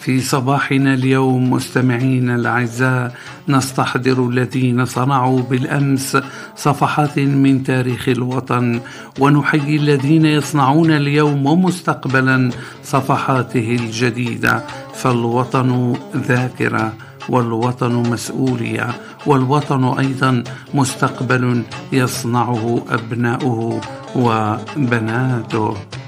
في صباحنا اليوم مستمعينا الأعزاء نستحضر الذين صنعوا بالأمس صفحات من تاريخ الوطن، ونحيي الذين يصنعون اليوم مستقبلا صفحاته الجديدة. فالوطن ذاكرة، والوطن مسؤولية، والوطن أيضا مستقبل يصنعه أبناؤه وبناته.